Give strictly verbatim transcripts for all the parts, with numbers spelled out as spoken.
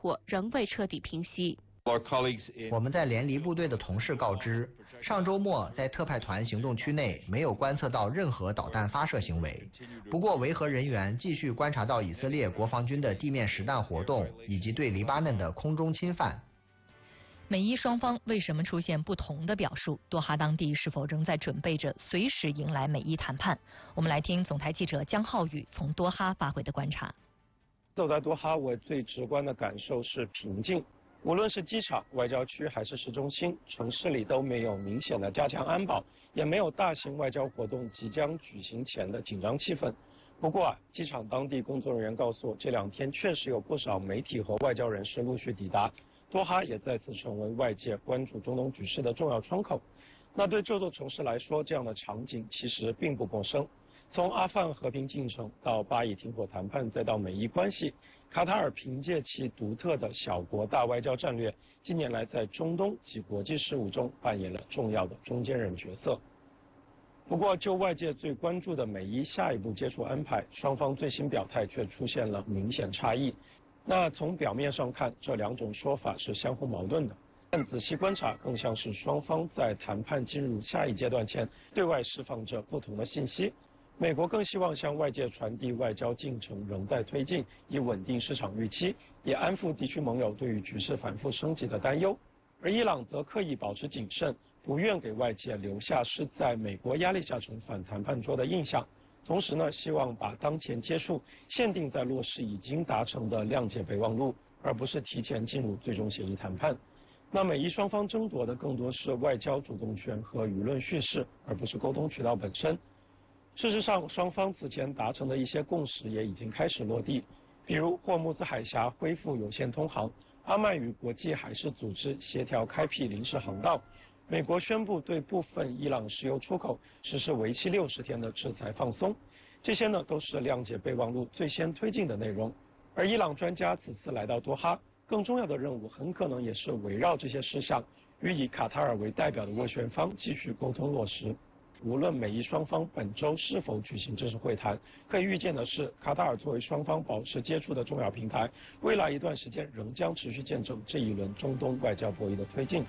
火仍未彻底平息。 我们在联离部队的同事告知，上周末在特派团行动区内没有观测到任何导弹发射行为。不过，维和人员继续观察到以色列国防军的地面实弹活动以及对黎巴嫩的空中侵犯。 美伊双方为什么出现不同的表述？多哈当地是否仍在准备着随时迎来美伊谈判？我们来听总台记者江浩宇从多哈发回的观察。 走在多哈，我最直观的感受是平静。无论是机场、外交区还是市中心，城市里都没有明显的加强安保，也没有大型外交活动即将举行前的紧张气氛。不过啊，机场当地工作人员告诉我，这两天确实有不少媒体和外交人士陆续抵达，多哈也再次成为外界关注中东局势的重要窗口。那对这座城市来说，这样的场景其实并不陌生。从阿富汗和平进程到巴以停火谈判，再到美伊关系，卡塔尔凭借其独特的小国大外交战略，近年来在中东及国际事务中扮演了重要的中间人角色。不过，就外界最关注的美伊下一步接触安排，双方最新表态却出现了明显差异。那从表面上看，这两种说法是相互矛盾的，但仔细观察，更像是双方在谈判进入下一阶段前，对外释放着不同的信息。美国更希望向外界传递外交进程仍在推进，以稳定市场预期，也安抚地区盟友对于局势反复升级的担忧。而伊朗则刻意保持谨慎，不愿给外界留下是在美国压力下重返谈判桌的印象。同时呢，希望把当前接触限定在落实已经达成的谅解备忘录，而不是提前进入最终协议谈判。那美伊双方争夺的更多是外交主动权和舆论叙事，而不是沟通渠道本身。事实上，双方此前达成的一些共识也已经开始落地，比如霍木兹海峡恢复有限通航，阿曼与国际海事组织协调开辟临时航道，美国宣布对部分伊朗石油出口实施为期六十天的制裁放松，这些呢都是谅解备忘录最先推进的内容。而伊朗专家此次来到多哈，更重要的任务很可能也是围绕这些事项，与以卡塔尔为代表的斡旋方继续沟通落实。无论美伊双方本周是否举行正式会谈，可以预见的是，卡塔尔作为双方保持接触的重要平台，未来一段时间仍将持续见证这一轮中东外交博弈的推进。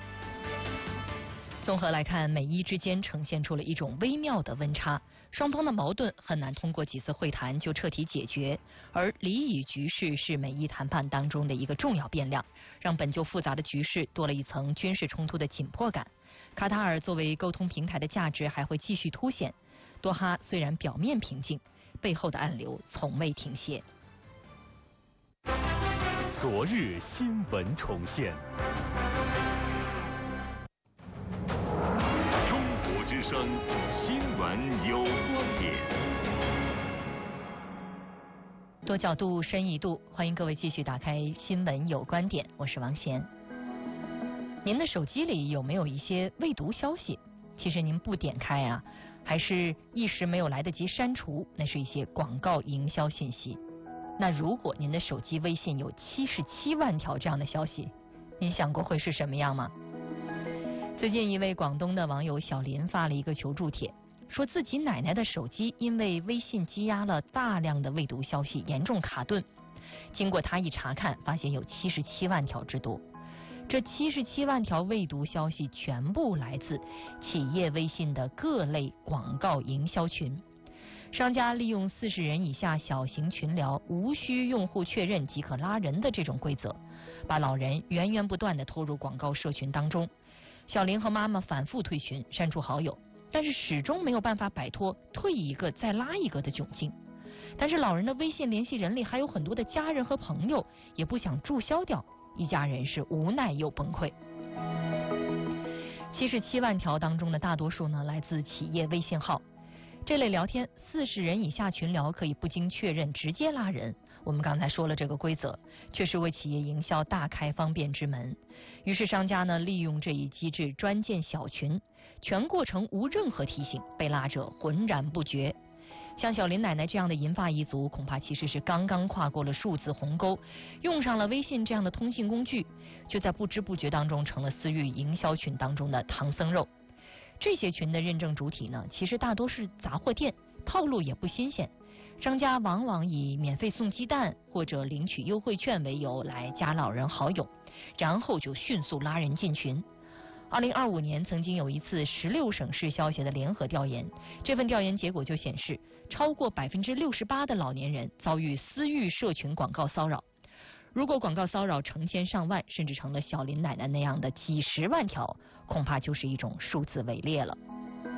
综合来看，美伊之间呈现出了一种微妙的温差，双方的矛盾很难通过几次会谈就彻底解决，而离以局势是美伊谈判当中的一个重要变量，让本就复杂的局势多了一层军事冲突的紧迫感。卡塔尔作为沟通平台的价值还会继续凸显。多哈虽然表面平静，背后的暗流从未停歇。 昨日新闻重现，中国之声新闻有观点， 多角度深一度，欢迎各位继续打开新闻有观点，我是王贤。您的手机里有没有一些未读消息？其实您不点开啊，还是一时没有来得及删除，那是一些广告营销信息。那如果您的手机微信有七十七万条这样的消息，您想过会是什么样吗？最近一位广东的网友小林发了一个求助帖，说自己奶奶的手机因为微信积压了大量的未读消息，严重卡顿。经过他一查看，发现有七十七万条之多。这七十七万条未读消息全部来自企业微信的各类广告营销群。商家利用四十人以下小型群聊，无需用户确认即可拉人的这种规则，把老人源源不断地拖入广告社群当中。小林和妈妈反复退群，删除好友，但是始终没有办法摆脱退一个再拉一个的窘境。但是老人的微信联系人里还有很多的家人和朋友，也不想注销掉。一家人是无奈又崩溃。七十七万条当中的大多数呢，来自企业微信号。这类聊天四十人以下群聊可以不经确认直接拉人。我们刚才说了这个规则，确实为企业营销大开方便之门。于是商家呢，利用这一机制专建小群，全过程无任何提醒，被拉者浑然不觉。像小林奶奶这样的银发一族，恐怕其实是刚刚跨过了数字鸿沟，用上了微信这样的通信工具，就在不知不觉当中成了私域营销群当中的唐僧肉。这些群的认证主体呢，其实大多是杂货店，套路也不新鲜。 商家往往以免费送鸡蛋或者领取优惠券为由来加老人好友，然后就迅速拉人进群。二零二五年曾经有一次十六省市消协的联合调研，这份调研结果就显示，超过百分之六十八的老年人遭遇私域社群广告骚扰。如果广告骚扰成千上万，甚至成了小林奶奶那样的几十万条，恐怕就是一种数字伪劣了。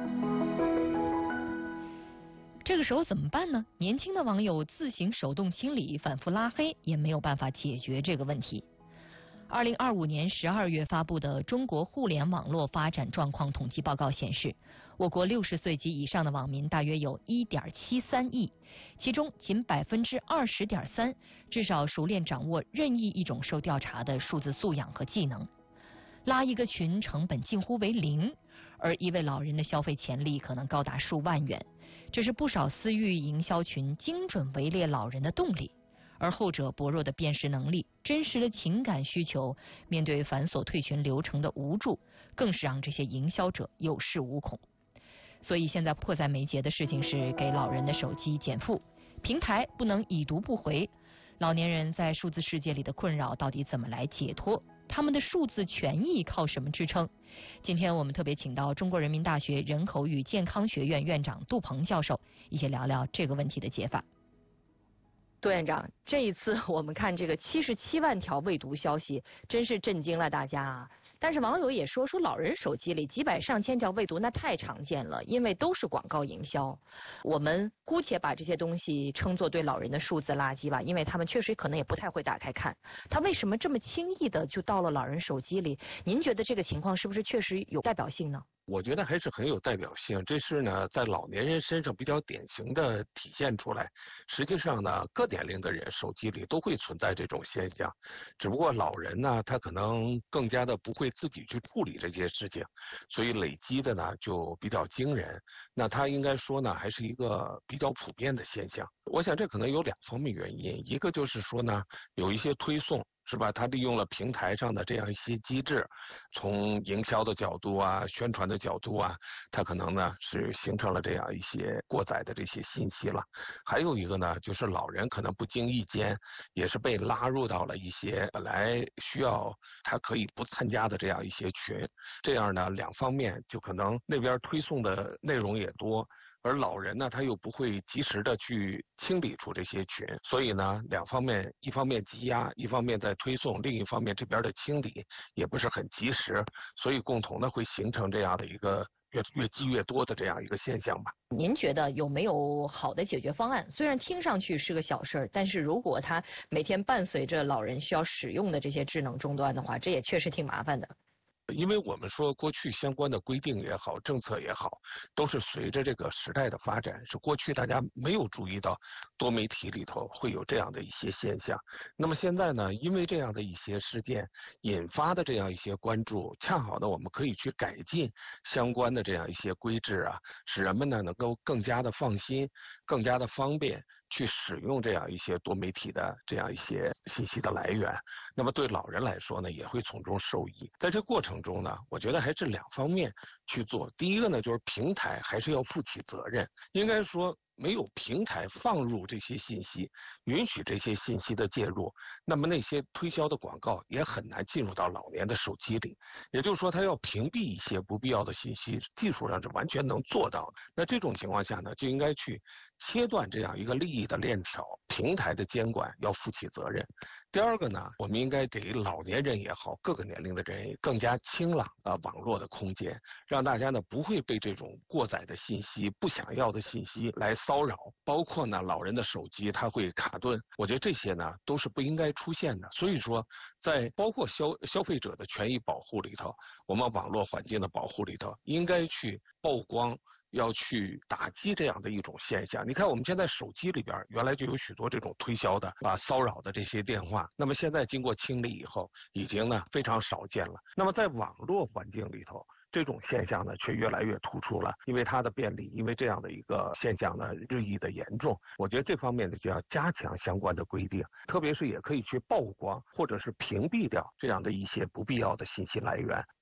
这个时候怎么办呢？年轻的网友自行手动清理、反复拉黑，也没有办法解决这个问题。二零二五年十二月发布的《中国互联网络发展状况统计报告》显示，我国六十岁及以上的网民大约有 一点七三亿，其中仅 百分之二十点三 至少熟练掌握任意一种受调查的数字素养和技能。拉一个群成本近乎为零，而一位老人的消费潜力可能高达数万元，这是不少私域营销群精准围猎老人的动力。而后者薄弱的辨识能力、真实的情感需求，面对繁琐退群流程的无助，更是让这些营销者有恃无恐。所以现在迫在眉睫的事情是给老人的手机减负，平台不能已读不回。老年人在数字世界里的困扰到底怎么来解脱？他们的数字权益靠什么支撑？今天我们特别请到中国人民大学人口与健康学院院长杜鹏教授，一起聊聊这个问题的解法。杜院长，这一次我们看这个七十七万条未读消息，真是震惊了大家啊！但是网友也说，说老人手机里几百上千条未读，那太常见了，因为都是广告营销。我们姑且把这些东西称作对老人的数字垃圾吧，因为他们确实可能也不太会打开看。他为什么这么轻易的就到了老人手机里？您觉得这个情况是不是确实有代表性呢？ 我觉得还是很有代表性，这是呢在老年人身上比较典型的体现出来。实际上呢，各年龄的人手机里都会存在这种现象，只不过老人呢，他可能更加的不会自己去处理这些事情，所以累积的呢就比较惊人。那他应该说呢，还是一个比较普遍的现象。我想这可能有两方面原因，一个就是说呢，有一些推送。是吧？他利用了平台上的这样一些机制，从营销的角度啊、宣传的角度啊，他可能呢是形成了这样一些过载的这些信息了。还有一个呢，就是老人可能不经意间也是被拉入到了一些本来需要他可以不参加的这样一些群，这样呢两方面就可能那边推送的内容也多。而老人呢，他又不会及时的去清理出这些群，所以呢，两方面，一方面积压，一方面在推送，另一方面这边的清理也不是很及时，所以共同的会形成这样的一个越越积越多的这样一个现象吧。 您觉得有没有好的解决方案？虽然听上去是个小事儿，但是如果它每天伴随着老人需要使用的这些智能终端的话，这也确实挺麻烦的。 因为我们说过去相关的规定也好，政策也好，都是随着这个时代的发展，是过去大家没有注意到多媒体里头会有这样的一些现象。那么现在呢，因为这样的一些事件引发的这样一些关注，恰好呢，我们可以去改进相关的这样一些规制啊，使人们呢能够更加的放心，更加的方便去使用这样一些多媒体的这样一些信息的来源。那么对老人来说呢，也会从中受益。在这过程中呢，我觉得还是两方面去做。第一个呢，就是平台还是要负起责任。应该说，没有平台放入这些信息，允许这些信息的介入，那么那些推销的广告也很难进入到老年的手机里。也就是说，它要屏蔽一些不必要的信息，技术上是完全能做到的。那这种情况下呢，就应该去切断这样一个利益的链条，平台的监管要负起责任。第二个呢，我们应该给老年人也好，各个年龄的人也更加清朗啊网络的空间，让大家呢不会被这种过载的信息、不想要的信息来骚扰。包括呢老人的手机它会卡顿，我觉得这些呢都是不应该出现的。所以说，在包括消消费者的权益保护里头，我们网络环境的保护里头，应该去曝光。要去打击这样的一种现象。你看我们现在手机里边原来就有许多这种推销的啊骚扰的这些电话，那么现在经过清理以后，已经呢非常少见了。那么在网络环境里头，这种现象呢却越来越突出了，因为它的便利，因为这样的一个现象呢日益的严重。我觉得这方面呢就要加强相关的规定，特别是也可以去曝光或者是屏蔽掉这样的一些不必要的信息来源。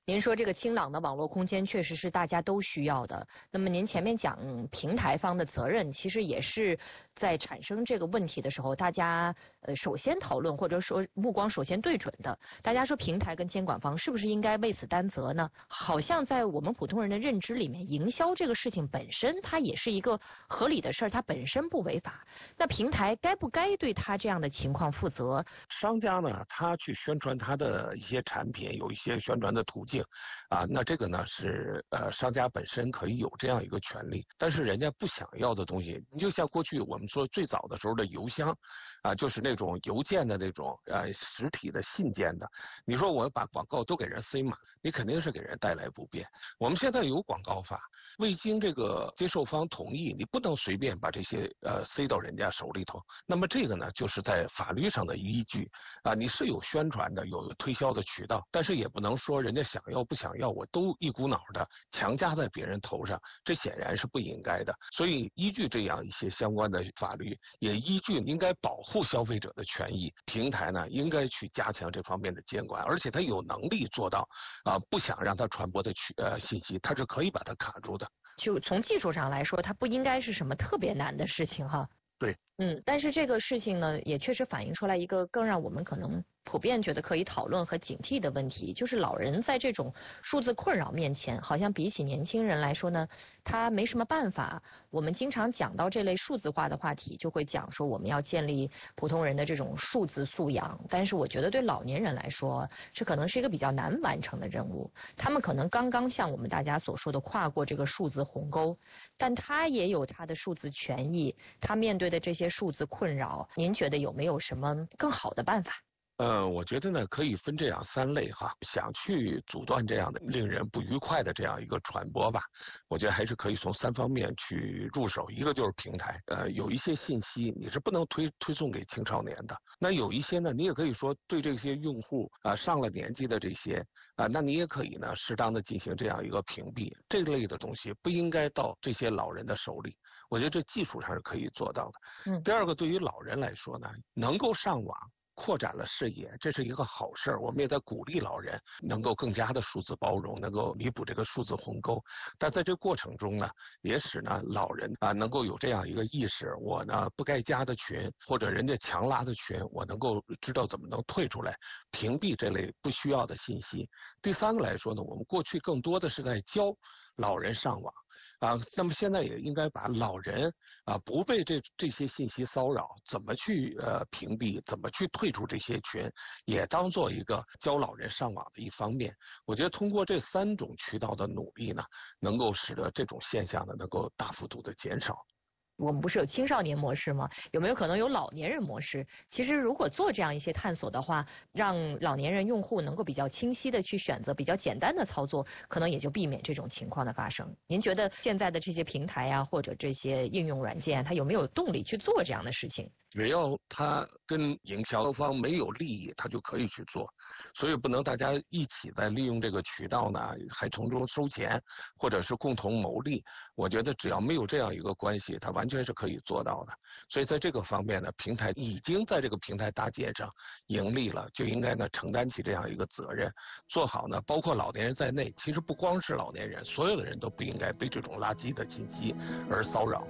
您说这个清朗的网络空间确实是大家都需要的。那么您前面讲平台方的责任，其实也是在产生这个问题的时候，大家呃首先讨论或者说目光首先对准的。大家说平台跟监管方是不是应该为此担责呢？好像在我们普通人的认知里面，营销这个事情本身它也是一个合理的事儿，它本身不违法。那平台该不该对它这样的情况负责？ 商家呢，他去宣传他的一些产品，有一些宣传的途径。啊，那这个呢是呃商家本身可以有这样一个权利，但是人家不想要的东西，你就像过去我们说最早的时候的邮箱，啊，就是那种邮件的那种呃实体的信件的，你说我把广告都给人塞满，你肯定是给人带来不便。我们现在有广告法，未经这个接受方同意，你不能随便把这些呃塞到人家手里头。那么这个呢，就是在法律上的依据啊，你是有宣传的，有推销的渠道，但是也不能说人家想要不想要我都一股脑的强加在别人头上，这显然是不应该的。所以依据这样一些相关的法律，也依据应该保护消费者的权益，平台呢应该去加强这方面的监管，而且他有能力做到啊，不想让他传播的去呃信息，他是可以把它卡住的。 就从技术上来说，它不应该是什么特别难的事情哈。 对， 嗯，但是这个事情呢，也确实反映出来一个更让我们可能普遍觉得可以讨论和警惕的问题，就是老人在这种数字困扰面前，好像比起年轻人来说呢，他没什么办法。我们经常讲到这类数字化的话题，就会讲说我们要建立普通人的这种数字素养，但是我觉得对老年人来说，这可能是一个比较难完成的任务。他们可能刚刚像我们大家所说的跨过这个数字鸿沟，但他也有他的数字权益，他面对的这些数字困扰，您觉得有没有什么更好的办法？ 呃，我觉得呢，可以分这样三类哈。想去阻断这样的令人不愉快的这样一个传播吧，我觉得还是可以从三方面去入手。一个就是平台，呃，有一些信息你是不能推推送给青少年的。那有一些呢，你也可以说对这些用户啊、呃、上了年纪的这些啊、呃，那你也可以呢适当的进行这样一个屏蔽。这类的东西不应该到这些老人的手里。我觉得这技术上是可以做到的。嗯。第二个，对于老人来说呢，能够上网，扩展了视野，这是一个好事儿。我们也在鼓励老人能够更加的数字包容，能够弥补这个数字鸿沟。但在这个过程中呢，也使呢老人啊能够有这样一个意识：我呢不该加的群，或者人家强拉的群，我能够知道怎么能退出来，屏蔽这类不需要的信息。第三个来说呢，我们过去更多的是在教老人上网。啊，那么现在也应该把老人啊不被这这些信息骚扰，怎么去呃屏蔽，怎么去退出这些群，也当做一个教老人上网的一方面。我觉得通过这三种渠道的努力呢，能够使得这种现象呢能够大幅度的减少。 我们不是有青少年模式吗？有没有可能有老年人模式？其实如果做这样一些探索的话，让老年人用户能够比较清晰的去选择比较简单的操作，可能也就避免这种情况的发生。您觉得现在的这些平台啊，或者这些应用软件，它有没有动力去做这样的事情？ 只要他跟营销方没有利益，他就可以去做。所以不能大家一起在利用这个渠道呢，还从中收钱，或者是共同牟利。我觉得只要没有这样一个关系，它完全是可以做到的。所以在这个方面呢，平台已经在这个平台搭建上盈利了，就应该呢承担起这样一个责任，做好呢，包括老年人在内，其实不光是老年人，所有的人都不应该被这种垃圾的信息而骚扰。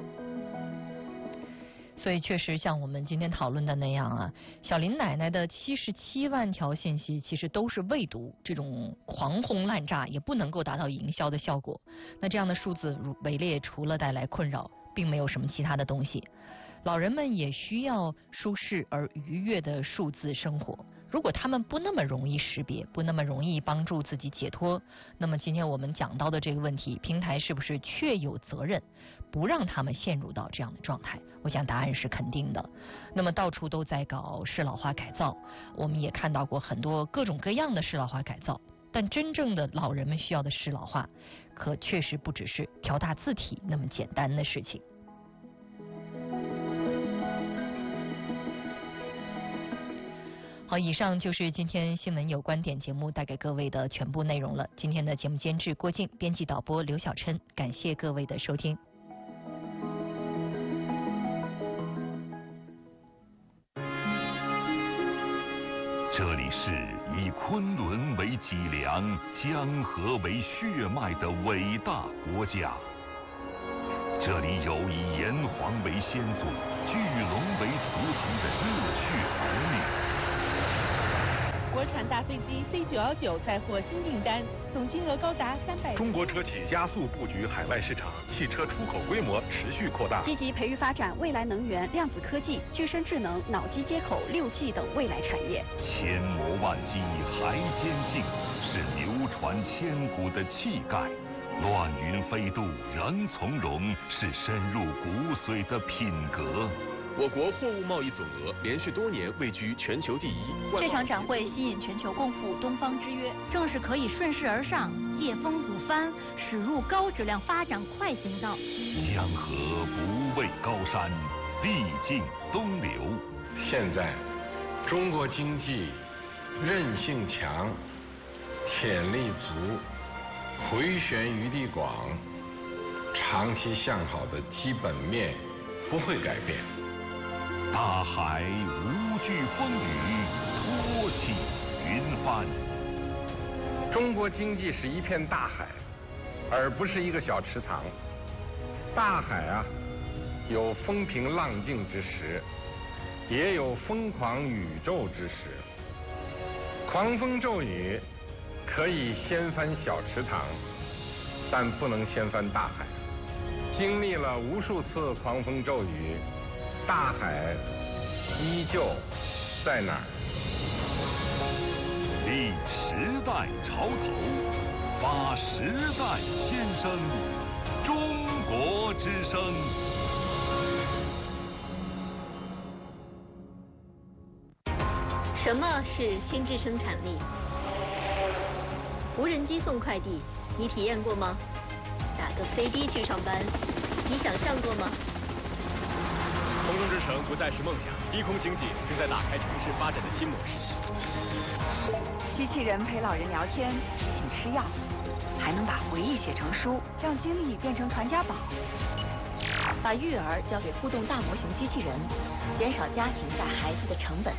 所以确实像我们今天讨论的那样啊，小林奶奶的七十七万条信息其实都是未读，这种狂轰滥炸也不能够达到营销的效果。那这样的数字围猎除了带来困扰，并没有什么其他的东西。老人们也需要舒适而愉悦的数字生活。如果他们不那么容易识别，不那么容易帮助自己解脱，那么今天我们讲到的这个问题，平台是不是确有责任不让他们陷入到这样的状态？我想答案是肯定的。那么到处都在搞适老化改造，我们也看到过很多各种各样的适老化改造，但真正的老人们需要的适老化，可确实不只是调大字体那么简单的事情。好，以上就是今天新闻有观点节目带给各位的全部内容了。今天的节目监制郭靖，编辑导播刘小琛，感谢各位的收听。 这里是以昆仑为脊梁、江河为血脉的伟大国家。这里有以炎黄为先祖、巨龙为图腾的热血儿女。 国产大飞机 C 九一九再获新订单，总金额高达三百。 中国车企加速布局海外市场，汽车出口规模持续扩大。 积极培育发展未来能源、量子科技、具身智能、脑机接口、六 G 等未来产业。 千磨万击还坚劲，是流传千古的气概。乱云飞渡仍从容，是深入骨髓的品格。 我国货物贸易总额连续多年位居全球第一。 这场展会吸引全球共赴东方之约，正是可以顺势而上，借风鼓帆，驶入高质量发展快行道。 江河不畏高山，历尽东流。 现在，中国经济韧性强，潜力足，回旋余地广，长期向好的基本面不会改变。 大海无惧风雨，托起云帆。 中国经济是一片大海，而不是一个小池塘。大海啊，有风平浪静之时，也有疯狂宇宙之时。狂风骤雨可以掀翻小池塘，但不能掀翻大海。经历了无数次狂风骤雨，大海依旧在哪儿？ 立时代潮头，发时代先声，中国之声。 什么是心智生产力？无人机送快递，你体验过吗？打个飞的去上班，你想象过吗？ 空中之城不再是梦想，低空经济正在打开城市发展的新模式。 机器人陪老人聊天，提醒吃药，还能把回忆写成书，让经历变成传家宝。 把育儿交给互动大模型机器人，减少家庭带孩子的成本。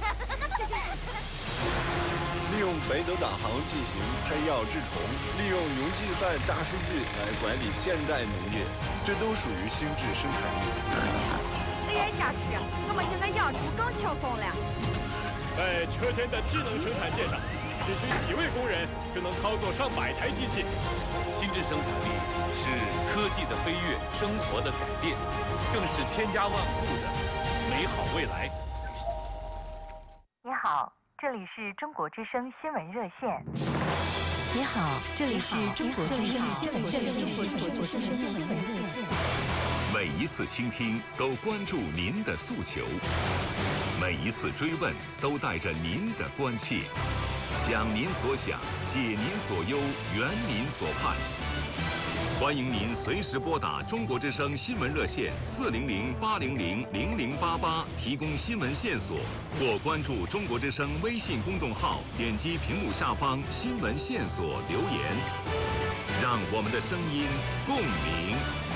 利用北斗导航进行摘药治虫，利用云计算大数据来管理现代农业，这都属于心智生产力。 哎呀，下去，我们现在养猪更轻松了。 在车间的智能生产线上，只需几位工人就能操作上百台机器。心智生产力是科技的飞跃，生活的改变，更是千家万户的美好未来。 你好，这里是中国之声新闻热线。 你好，这里是中国之声新闻热线。 每一次倾听都关注您的诉求，每一次追问都带着您的关切，想您所想，解您所忧，圆您所盼。欢迎您随时拨打中国之声新闻热线四零零八零零零零八八提供新闻线索，或关注中国之声微信公众号，点击屏幕下方新闻线索留言，让我们的声音共鸣。